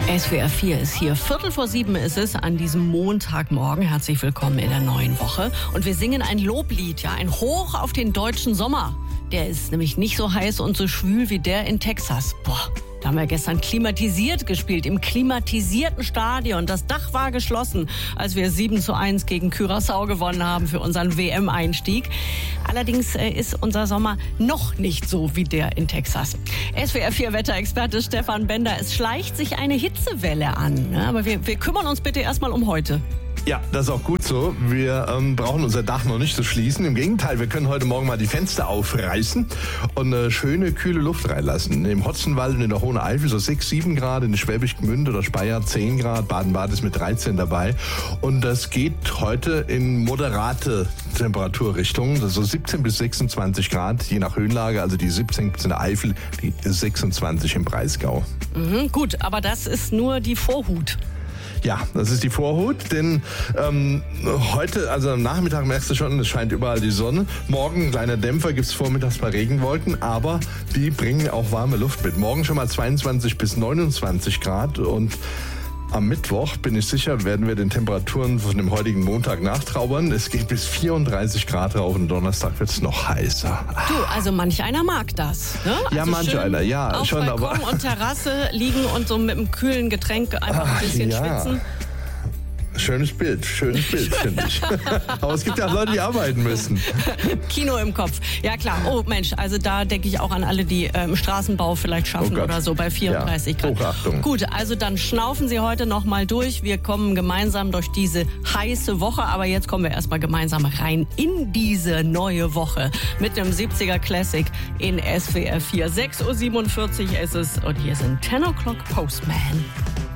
SWR 4 ist hier. 6:45 ist es an diesem Montagmorgen. Herzlich willkommen in der neuen Woche. Und wir singen ein Loblied, ja, ein Hoch auf den deutschen Sommer. Der ist nämlich nicht so heiß und so schwül wie der in Texas. Boah, da haben wir gestern klimatisiert gespielt, im klimatisierten Stadion. Das Dach war geschlossen, als wir 7:1 gegen Curaçao gewonnen haben für unseren WM-Einstieg. Allerdings ist unser Sommer noch nicht so wie der in Texas. SWR 4 Wetterexperte Stefan Bender, es schleicht sich eine Hitzewelle an. Ne? Aber wir kümmern uns bitte erstmal um heute. Ja, das ist auch gut so. Wir brauchen unser Dach noch nicht zu schließen. Im Gegenteil, wir können heute Morgen mal die Fenster aufreißen und eine schöne, kühle Luft reinlassen. Im Hotzenwald und in der Hohen Eifel so 6, 7 Grad, in der Schwäbisch Gmünd oder Speyer 10 Grad, Baden-Baden ist mit 13 dabei. Und das geht heute in moderate Temperaturrichtungen, so 17 bis 26 Grad, je nach Höhenlage. Also die 17 in der Eifel, die 26 im Breisgau. Gut, aber das ist nur die Vorhut. Ja, das ist die Vorhut, denn heute, also am Nachmittag merkst du schon, es scheint überall die Sonne. Morgen ein kleiner Dämpfer, gibt's vormittags bei Regenwolken, aber die bringen auch warme Luft mit. Morgen schon mal 22 bis 29 Grad und am Mittwoch, bin ich sicher, werden wir den Temperaturen von dem heutigen Montag nachtraubern. Es geht bis 34 Grad rauf und Donnerstag wird's noch heißer. Du, also manch einer mag das. Ne? Ja, also manch einer, ja. Auf schon, Balkon und Terrasse liegen und so mit einem kühlen Getränk einfach ein bisschen schwitzen. Schönes Bild, finde ich. Aber es gibt ja auch Leute, die arbeiten müssen. Kino im Kopf. Ja klar. Oh Mensch, also da denke ich auch an alle, die im Straßenbau vielleicht schaffen oder so bei 34 Grad. Hochachtung. Gut, also dann schnaufen Sie heute noch mal durch. Wir kommen gemeinsam durch diese heiße Woche. Aber jetzt kommen wir erstmal gemeinsam rein in diese neue Woche mit einem 70er Classic in SWR 4. 6:47 ist es und hier sind 10 O'Clock Postman.